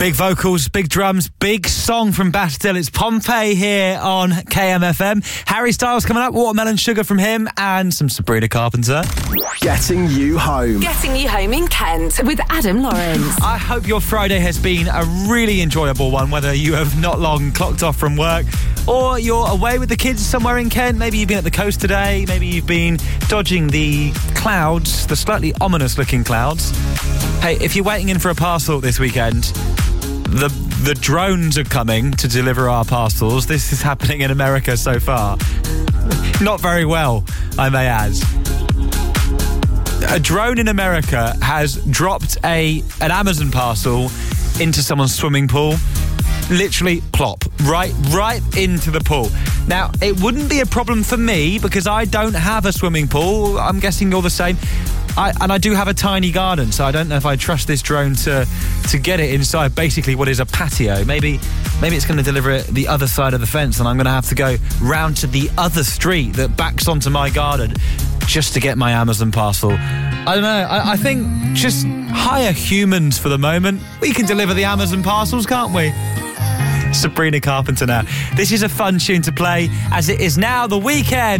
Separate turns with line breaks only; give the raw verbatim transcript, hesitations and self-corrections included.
Big vocals, big drums, big song from Bastille. It's Pompeii here on K M F M. Harry Styles coming up, Watermelon Sugar from him, and some Sabrina Carpenter.
Getting you home.
Getting you home in Kent with Adam Lawrence.
I hope your Friday has been a really enjoyable one, whether you have not long clocked off from work or you're away with the kids somewhere in Kent. Maybe you've been at the coast today. Maybe you've been dodging the clouds, the slightly ominous-looking clouds. Hey, if you're waiting in for a parcel this weekend, the the drones are coming to deliver our parcels. This is happening in America so far. Not very well, I may add. A drone in America has dropped a an Amazon parcel into someone's swimming pool. Literally plop, right, right into the pool. Now, it wouldn't be a problem for me because I don't have a swimming pool. I'm guessing you're the same. I, and I do have a tiny garden, so I don't know if I trust this drone to to get it inside basically what is a patio. Maybe maybe it's going to deliver it the other side of the fence and I'm going to have to go round to the other street that backs onto my garden just to get my Amazon parcel. I don't know. I, I think just hire humans for the moment. We can deliver the Amazon parcels, can't we? Sabrina Carpenter now. This is a fun tune to play as it is now the weekend.